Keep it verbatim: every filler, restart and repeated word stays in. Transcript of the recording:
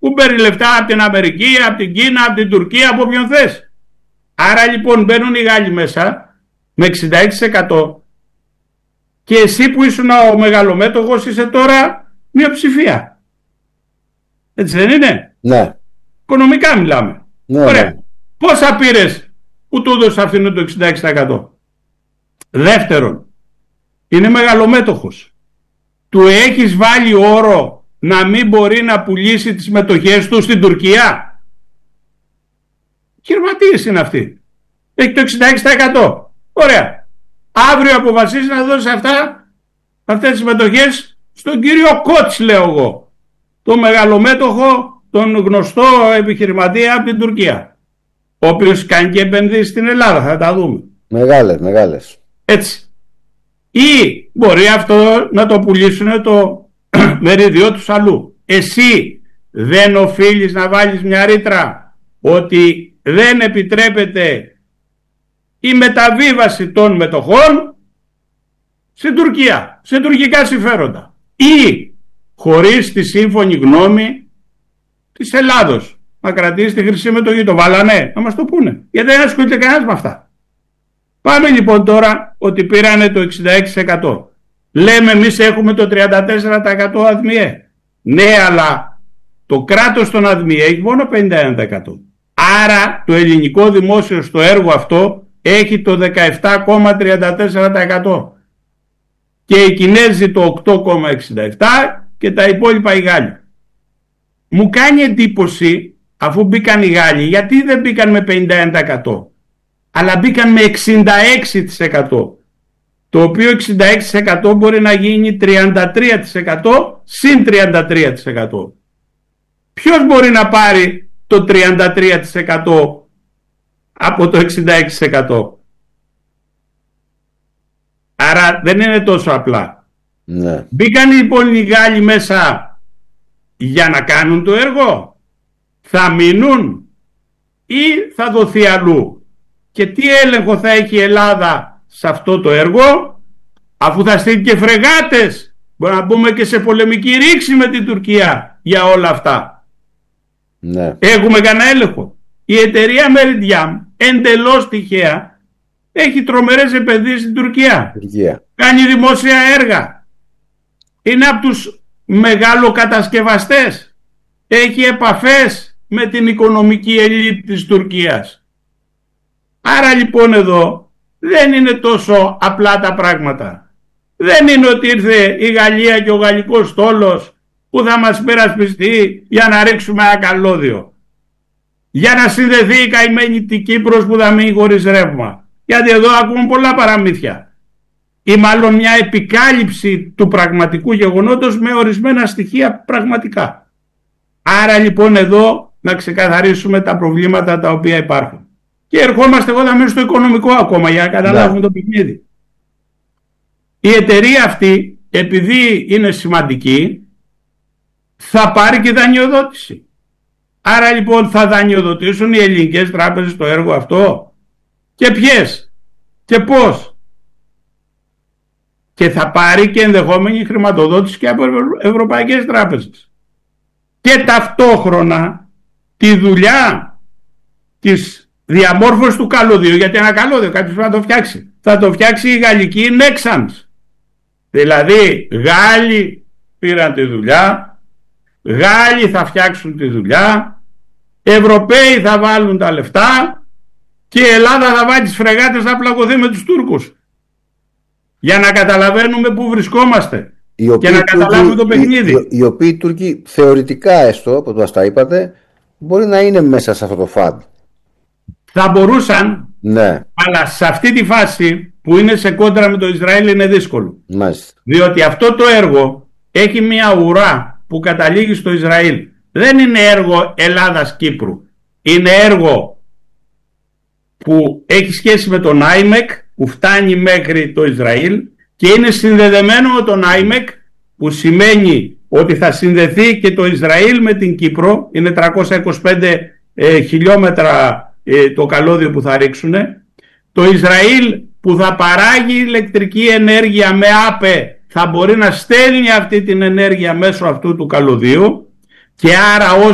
που παίρνει λεφτά από την Αμερική, από την Κίνα, από την Τουρκία, από όποιον θες. Άρα λοιπόν μπαίνουν οι Γάλλοι μέσα με εξήντα έξι τοις εκατό και εσύ που ήσουν ο μεγαλομέτωχος είσαι τώρα μειοψηφία. Έτσι δεν είναι? Ναι. Οικονομικά μιλάμε. Ναι, ωραία. Ναι. Πόσα πήρες που του έδωσε αυτήν το εξήντα έξι τοις εκατό? Δεύτερον, είναι μεγαλομέτωχος. Του έχεις βάλει όρο να μην μπορεί να πουλήσει τις μετοχές του στην Τουρκία? Κυρματίες είναι αυτοί. Έχει το εξήντα έξι τοις εκατό. Ωραία. Αύριο αποφασίζει να δώσει αυτά, αυτές τις μετοχές στον κύριο Κότς, λέω εγώ. Το μεγαλομέτωχο, τον γνωστό επιχειρηματία από την Τουρκία. Ο οποίος κάνει και επενδύσεις στην Ελλάδα, θα τα δούμε. Μεγάλες, μεγάλες. Έτσι. Ή μπορεί αυτό να το πουλήσουν το μεριδιό τους αλλού. Εσύ δεν οφείλεις να βάλεις μια ρήτρα ότι δεν επιτρέπεται η μεταβίβαση των μετοχών στην Τουρκία, σε τουρκικά συμφέροντα, ή χωρίς τη σύμφωνη γνώμη της Ελλάδος να κρατήσει τη χρυσή μετοχή? Το βάλανε, να μας το πούνε, γιατί δεν ασχολείται κανένας με αυτά. Πάμε λοιπόν τώρα ότι πήρανε το εξήντα έξι τοις εκατό. Λέμε εμείς έχουμε το τριάντα τέσσερα τοις εκατό ΑΔΜΙΕ. Ναι, αλλά το κράτος των ΑΔΜΙΕ έχει μόνο πενήντα ένα τοις εκατό. Άρα το ελληνικό δημόσιο στο έργο αυτό έχει το δεκαεπτά κόμμα τριάντα τέσσερα τοις εκατό. Και οι Κινέζοι το οκτώ κόμμα εξήντα επτά τοις εκατό και τα υπόλοιπα οι Γάλλοι. Μου κάνει εντύπωση, αφού μπήκαν οι Γάλλοι, γιατί δεν μπήκαν με πενήντα ένα τοις εκατό, αλλά μπήκαν με εξήντα έξι τοις εκατό. Το οποίο εξήντα έξι τοις εκατό μπορεί να γίνει τριάντα τρία τοις εκατό συν τριάντα τρία τοις εκατό. Ποιος μπορεί να πάρει το τριάντα τρία τοις εκατό από το εξήντα έξι τοις εκατό? Άρα δεν είναι τόσο απλά. Ναι. Μπήκαν λοιπόν οι Γάλλοι μέσα για να κάνουν το έργο? Θα μείνουν ή θα δοθεί αλλού? Και τι έλεγχο θα έχει η Ελλάδα σε αυτό το έργο, αφού θα στείλει και φρεγάτες? Μπορεί να μπούμε και σε πολεμική ρήξη με την Τουρκία για όλα αυτά. Ναι. Έχουμε κανένα έλεγχο? Η εταιρεία Meridiam εντελώς τυχαία έχει τρομερές επενδύσεις στην Τουρκία. Τουρκία. Κάνει δημόσια έργα. Είναι από τους μεγαλοκατασκευαστές. Έχει επαφές με την οικονομική ελίτ της Τουρκίας. Άρα λοιπόν εδώ δεν είναι τόσο απλά τα πράγματα. Δεν είναι ότι ήρθε η Γαλλία και ο γαλλικός στόλος που θα μας υπερασπιστεί για να ρίξουμε ένα καλώδιο, για να συνδεθεί η καημένη την Κύπρος που θα μείνει χωρίς ρεύμα. Γιατί εδώ ακούμε πολλά παραμύθια, ή μάλλον μια επικάλυψη του πραγματικού γεγονότος με ορισμένα στοιχεία πραγματικά. Άρα λοιπόν εδώ να ξεκαθαρίσουμε τα προβλήματα τα οποία υπάρχουν. Και ερχόμαστε εγώ θα μείνω στο οικονομικό ακόμα για να καταλάβουμε το παιχνίδι. Η εταιρεία αυτή, επειδή είναι σημαντική, θα πάρει και δανειοδότηση. Άρα λοιπόν θα δανειοδοτήσουν οι ελληνικές τράπεζες το έργο αυτό? Και ποιες και πώς? Και θα πάρει και ενδεχόμενη χρηματοδότηση και από ευρωπαϊκές τράπεζες. Και ταυτόχρονα τη δουλειά της διαμόρφωσης του καλωδίου, γιατί ένα καλώδιο κάποιος πρέπει να το φτιάξει, θα το φτιάξει η γαλλική Nexans. Δηλαδή Γάλλοι πήραν τη δουλειά, Γάλλοι θα φτιάξουν τη δουλειά, Ευρωπαίοι θα βάλουν τα λεφτά και η Ελλάδα θα βάλει τις φρεγάτες να πλακωθεί με τους Τούρκους. Για να καταλαβαίνουμε πού βρισκόμαστε και να καταλάβουμε το παιχνίδι. Οι, οι, οι οποίοι Τούρκοι θεωρητικά, έστω από το μας τα είπατε, μπορεί να είναι μέσα σε αυτό το φαντ. Θα μπορούσαν, ναι. Αλλά σε αυτή τη φάση που είναι σε κόντρα με το Ισραήλ είναι δύσκολο. Μάλιστα. Διότι αυτό το έργο έχει μια ουρά που καταλήγει στο Ισραήλ. Δεν είναι έργο Ελλάδας-Κύπρου. Είναι έργο που έχει σχέση με τον άιμεκ που φτάνει μέχρι το Ισραήλ και είναι συνδεδεμένο με τον άιμεκ, που σημαίνει ότι θα συνδεθεί και το Ισραήλ με την Κύπρο. Είναι τριακόσια είκοσι πέντε ε, χιλιόμετρα ε, το καλώδιο που θα ρίξουν. Το Ισραήλ που θα παράγει ηλεκτρική ενέργεια με άπε θα μπορεί να στέλνει αυτή την ενέργεια μέσω αυτού του καλωδίου, και άρα ως